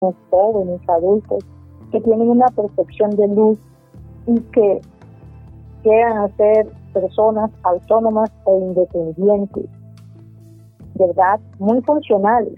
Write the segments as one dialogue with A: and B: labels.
A: jóvenes, adultos, que tienen una percepción de luz y que llegan a ser personas autónomas e independientes, ¿verdad? Muy funcionales.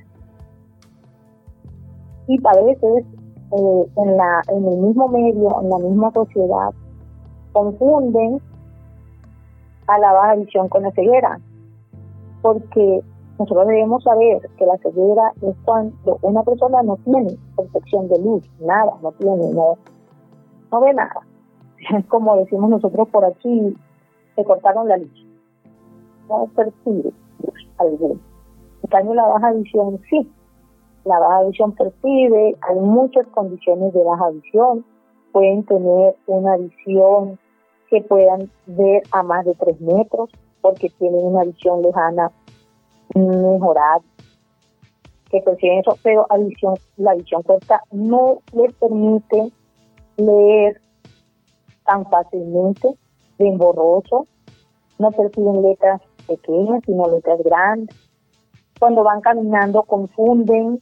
A: Y a veces en el mismo medio, en la misma sociedad, confunden a la baja visión con la ceguera, porque nosotros debemos saber que la ceguera es cuando una persona no tiene percepción de luz, nada, no ve nada. Como decimos nosotros por aquí, se cortaron la luz, no percibe luz alguna. En cambio, la baja visión sí, la baja visión percibe, hay muchas condiciones de baja visión, pueden tener una visión que puedan ver a más de 3 metros, porque tienen una visión lejana mejorada, que perciben eso, pero la visión corta no les permite leer tan fácilmente, bien borroso, no perciben letras pequeñas, sino letras grandes. Cuando van caminando confunden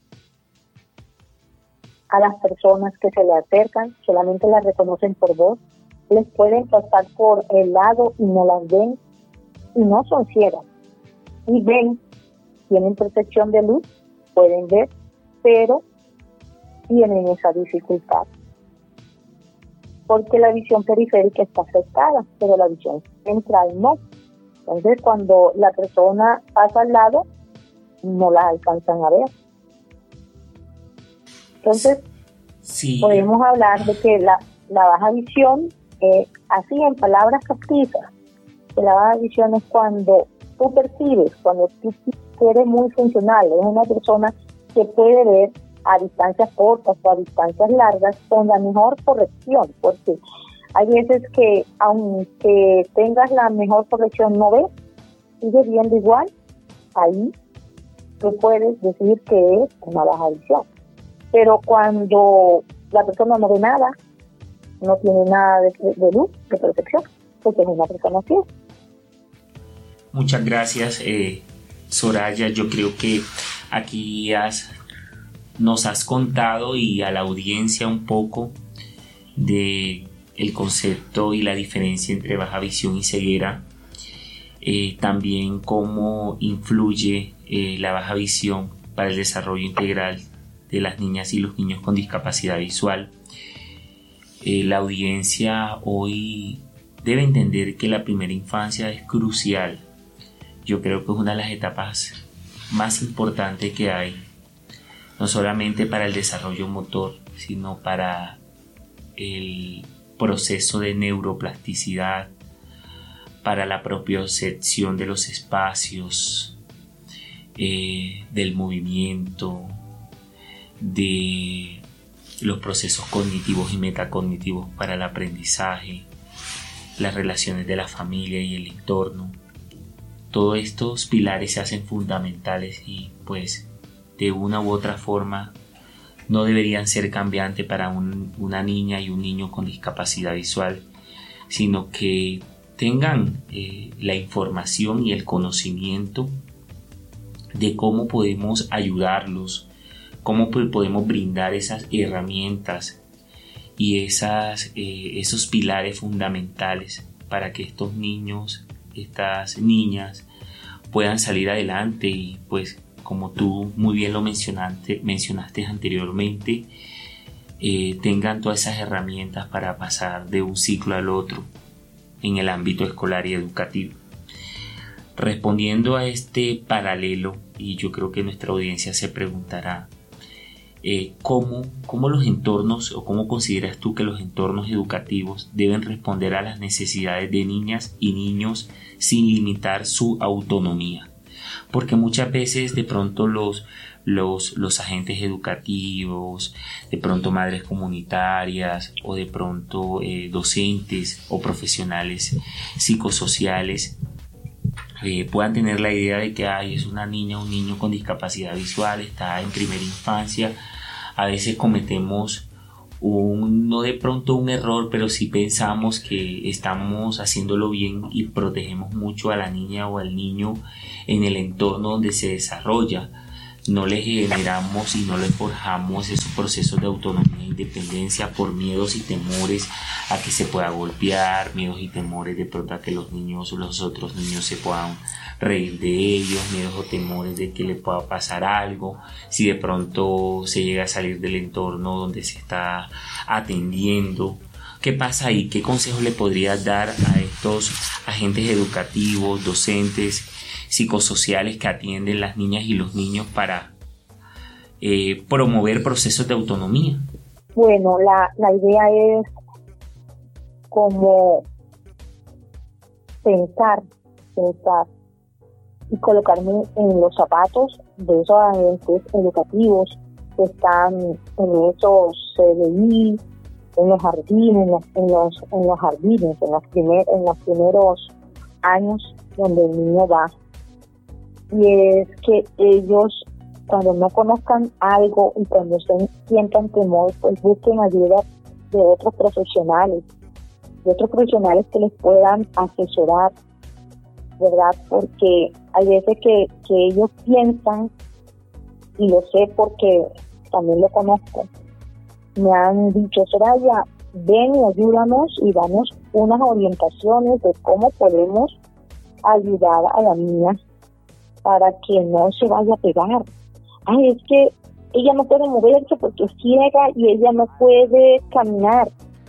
A: a las personas que se le acercan, solamente las reconocen por voz, les pueden pasar por el lado y no las ven, y no son ciegas, y ven, tienen percepción de luz, pueden ver, pero tienen esa dificultad, porque la visión periférica está afectada, pero la visión central no. Entonces, cuando la persona pasa al lado, no la alcanzan a ver. Entonces, sí, podemos hablar de que la baja visión, así en palabras castizas, que la baja visión es cuando tú percibes, cuando tú eres muy funcional, es una persona que puede ver a distancias cortas o a distancias largas con la mejor corrección, porque hay veces que aunque tengas la mejor corrección no ves, sigues viendo igual, ahí tú puedes decir que es una baja visión. Pero cuando la persona no ve nada, no tiene nada de luz, de percepción, porque es una persona así.
B: Muchas gracias, Soraya. Yo creo que aquí nos has contado y a la audiencia un poco de el concepto y la diferencia entre baja visión y ceguera. También cómo influye la baja visión para el desarrollo integral de las niñas y los niños con discapacidad visual. La audiencia hoy debe entender que la primera infancia es crucial. Yo creo que es una de las etapas más importantes que hay, no solamente para el desarrollo motor, sino para el proceso de neuroplasticidad, para la propiocepción de los espacios, del movimiento, de los procesos cognitivos y metacognitivos para el aprendizaje, las relaciones de la familia y el entorno. Todos estos pilares se hacen fundamentales y pues de una u otra forma no deberían ser cambiantes para una niña y un niño con discapacidad visual, sino que tengan la información y el conocimiento de cómo podemos ayudarlos, cómo podemos brindar esas herramientas y esos pilares fundamentales para que estos niños, estas niñas puedan salir adelante y pues como tú muy bien lo mencionaste anteriormente, tengan todas esas herramientas para pasar de un ciclo al otro en el ámbito escolar y educativo. Respondiendo a este paralelo, y yo creo que nuestra audiencia se preguntará, ¿cómo los entornos o cómo consideras tú que los entornos educativos deben responder a las necesidades de niñas y niños sin limitar su autonomía? Porque muchas veces de pronto los agentes educativos, de pronto madres comunitarias o de pronto docentes o profesionales psicosociales puedan tener la idea de que es una niña o un niño con discapacidad visual, está en primera infancia. A veces cometemos no de pronto un error, pero sí pensamos que estamos haciéndolo bien y protegemos mucho a la niña o al niño en el entorno donde se desarrolla. no le generamos y no le forjamos esos procesos de autonomía e independencia por miedos y temores a que se pueda golpear, miedos y temores de pronto a que los niños o los otros niños se puedan reír de ellos, miedos o temores de que le pueda pasar algo, si de pronto se llega a salir del entorno donde se está atendiendo. ¿Qué pasa ahí? ¿Qué consejos le podrías dar a estos agentes educativos, docentes, psicosociales que atienden las niñas y los niños para promover procesos de autonomía?
A: Bueno, la idea es como pensar y colocarme en los zapatos de esos agentes educativos que están en esos CDI, en los jardines, en los primeros años donde el niño va. Y es que ellos, cuando no conozcan algo y cuando sientan temor, pues busquen ayuda de otros profesionales que les puedan asesorar, ¿verdad? Porque hay veces que ellos piensan, y lo sé porque también lo conozco, me han dicho: Soraya, ven y ayúdanos y damos unas orientaciones de cómo podemos ayudar a la niña para que no se vaya a pegar. Ay, es que ella no puede moverse porque es ciega y ella no puede caminar.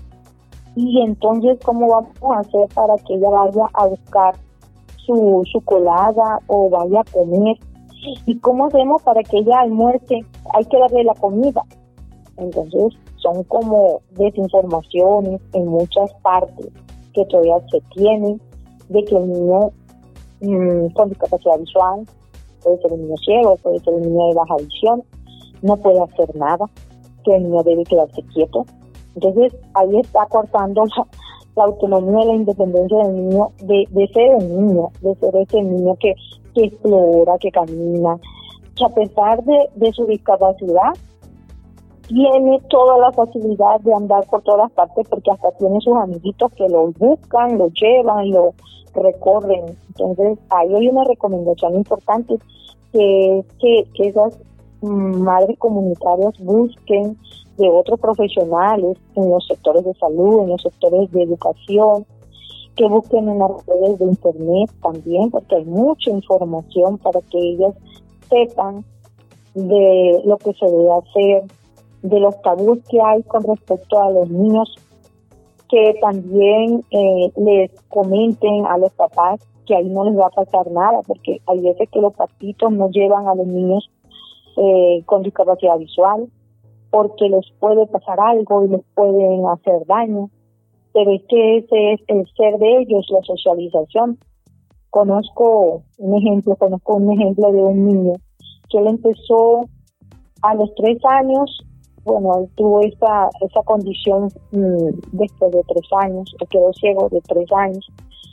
A: Y entonces, ¿cómo vamos a hacer para que ella vaya a buscar su colada o vaya a comer? ¿Y cómo hacemos para que ella almuerce? Hay que darle la comida. Entonces, son como desinformaciones en muchas partes que todavía se tienen de que el niño con discapacidad visual, puede ser un niño ciego, puede ser un niño de baja visión, no puede hacer nada, que el niño debe quedarse quieto. Entonces, ahí está cortando la autonomía y la independencia del niño, de ser el niño, de ser ese niño que explora, que camina, que a pesar de su discapacidad, tiene toda la facilidad de andar por todas partes, porque hasta tiene sus amiguitos que lo buscan, lo llevan, lo recorren. Entonces, ahí hay una recomendación importante, que esas madres comunitarias busquen de otros profesionales en los sectores de salud, en los sectores de educación, que busquen en las redes de internet también, porque hay mucha información para que ellas sepan de lo que se debe hacer, de los tabús que hay con respecto a los niños, que también les comenten a los papás que ahí no les va a pasar nada, porque hay veces que los papitos no llevan a los niños con discapacidad visual, porque les puede pasar algo y les pueden hacer daño, pero es que ese es el ser de ellos, la socialización. Conozco un ejemplo de un niño que él empezó a los 3 años. Bueno, él tuvo esa condición después de 3 años, él quedó ciego de 3 años.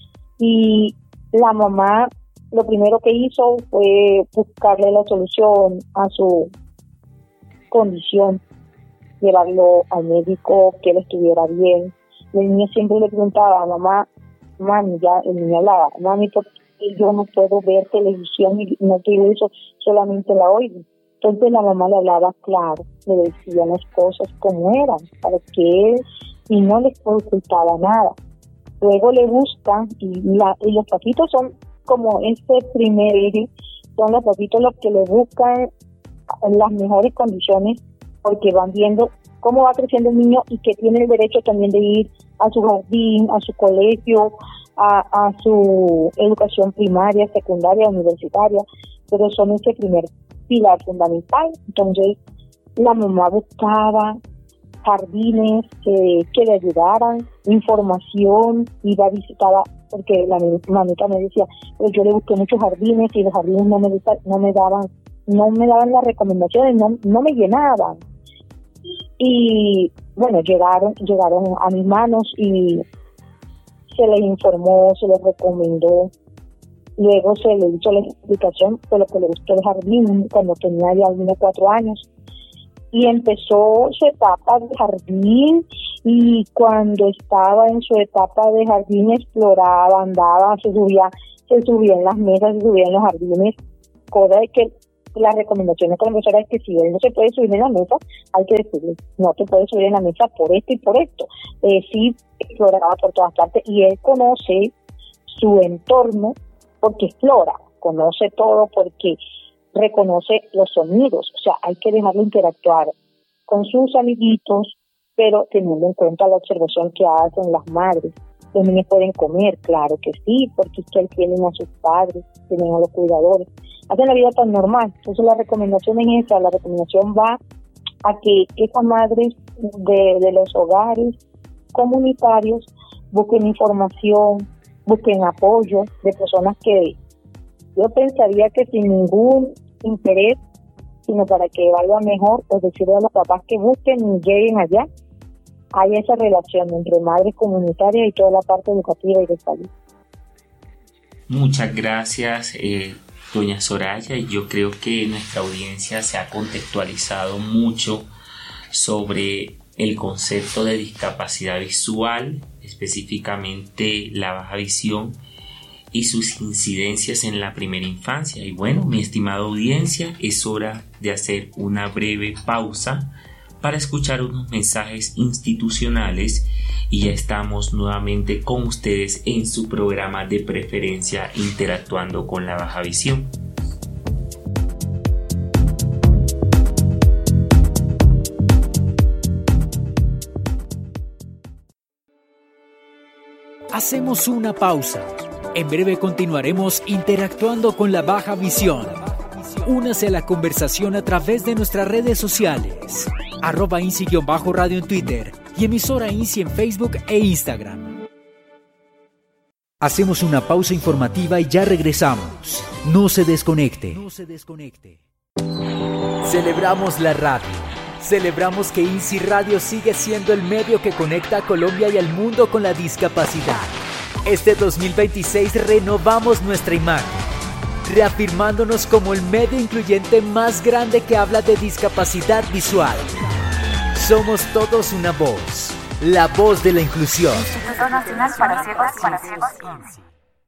A: Y la mamá lo primero que hizo fue buscarle la solución a su condición, llevarlo al médico, que él estuviera bien. El niño siempre le preguntaba a mami, ya el niño hablaba: mami, ¿por qué yo no puedo ver televisión y no quiero eso, solamente la oigo? Entonces la mamá le hablaba claro, le decía las cosas como eran, para que él, y no le ocultaba nada. Luego le buscan, y los papitos son como ese primer eje, son los papitos los que le buscan en las mejores condiciones, porque van viendo cómo va creciendo el niño y que tiene el derecho también de ir a su jardín, a su colegio, a su educación primaria, secundaria, universitaria, pero son ese primer pilar fundamental. Entonces la mamá buscaba jardines que le ayudaran, información, iba a visitar, porque la mamita me decía: pero yo le busqué muchos jardines y los jardines no me daban las recomendaciones, no me llenaban. Y bueno, llegaron a mis manos y se les informó, se les recomendó. Luego se le hizo la explicación de lo que le gustó el jardín cuando tenía ya unos 4 años. Y empezó su etapa de jardín, y cuando estaba en su etapa de jardín exploraba, andaba, se subía en las mesas, se subía en los jardines, cosa de que las recomendaciones con la profesora es que si él no se puede subir en la mesa, hay que decirle, no te puedes subir en la mesa por esto y por esto. Sí, exploraba por todas partes y él conoce su entorno porque explora, conoce todo porque reconoce los sonidos. O sea, hay que dejarlo interactuar con sus amiguitos, pero teniendo en cuenta la observación que hacen las madres. Los niños pueden comer, claro que sí, porque es que tienen a sus padres, tienen a los cuidadores. Hacen la vida tan normal. Entonces la recomendación es esa, la recomendación va a que esas madres de los hogares comunitarios busquen información, busquen apoyo de personas que yo pensaría que sin ningún interés, sino para que valga mejor, pues decirle a los papás que busquen y lleguen allá. Hay esa relación entre madres comunitarias y toda la parte educativa y de salud.
B: Muchas gracias, doña Soraya. Yo creo que nuestra audiencia se ha contextualizado mucho sobre el concepto de discapacidad visual, específicamente la baja visión y sus incidencias en la primera infancia. Y bueno, mi estimada audiencia, es hora de hacer una breve pausa para escuchar unos mensajes institucionales y ya estamos nuevamente con ustedes en su programa de preferencia Interactuando con la Baja Visión.
C: Hacemos una pausa. En breve continuaremos interactuando con la baja visión. Únase a la conversación a través de nuestras redes sociales. @INSI_radio en Twitter y emisora INSI en Facebook e Instagram. Hacemos una pausa informativa y ya regresamos. No se desconecte. Celebramos la radio. Celebramos que INSI Radio sigue siendo el medio que conecta a Colombia y al mundo con la discapacidad. Este 2026 renovamos nuestra imagen, reafirmándonos como el medio incluyente más grande que habla de discapacidad visual. Somos todos una voz, la voz de la inclusión.
D: Instituto Nacional para Ciegos, INSI.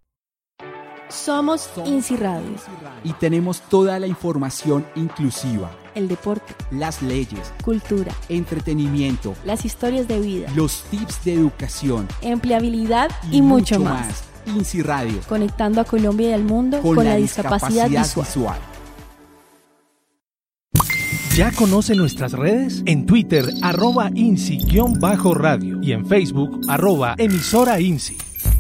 E: Somos INSI Radio.
F: Y tenemos toda la información inclusiva.
E: El deporte,
F: las leyes,
E: cultura,
F: entretenimiento,
E: las historias de vida,
F: los tips de educación,
E: empleabilidad y mucho más.
F: INSI Radio.
E: Conectando a Colombia y al mundo con la discapacidad visual.
G: ¿Ya conoce nuestras redes? En Twitter, @INSI_radio y en Facebook, @emisora INSI.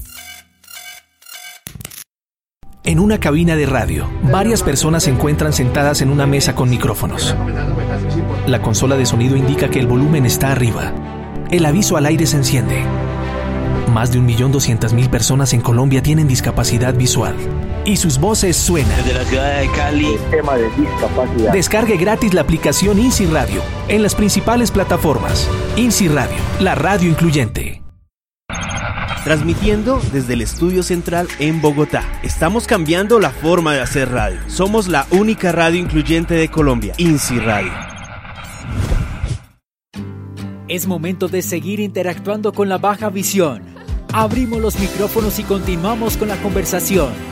H: En una cabina de radio, varias personas se encuentran sentadas en una mesa con micrófonos. La consola de sonido indica que el volumen está arriba. El aviso al aire se enciende. Más de 1.200.000 personas en Colombia tienen discapacidad visual. Y sus voces suenan.
I: Desde la ciudad de Cali.
J: Tema de discapacidad.
H: Descargue gratis la aplicación INSI Radio en las principales plataformas. INSI Radio, la radio incluyente.
K: Transmitiendo desde el estudio central en Bogotá. Estamos cambiando la forma de hacer radio. Somos la única radio incluyente de Colombia, INSI Radio.
C: Es momento de seguir interactuando con la baja visión. Abrimos los micrófonos y continuamos con la conversación.